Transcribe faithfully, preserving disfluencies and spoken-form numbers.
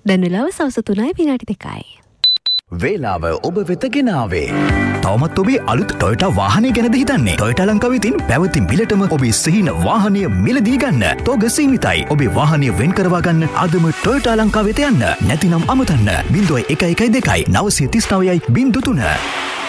දැන් වෙලාව සවස තුනයි විනාඩි දෙකයි. වේලාව ඔබ වෙත ගෙනාවේ. තවමත් ඔබේ අලුත් ටොයෝටා වාහනය ගැනද හිතන්නේ? ටොයෝටා ලංකාව විසින් පැවති මිලටම ඔබේ සිහින වාහනය මිලදී ගන්න. තෝග සීමිතයි. ඔබේ වාහනය වෙන් කරවා ගන්න අදම ටොයෝටා ලංකාව වෙත යන්න. නැතිනම් අමතන්න. බිංදුව එක එකයි දෙකයි නවසිය තිස් නවයයි බිංදුව තුන.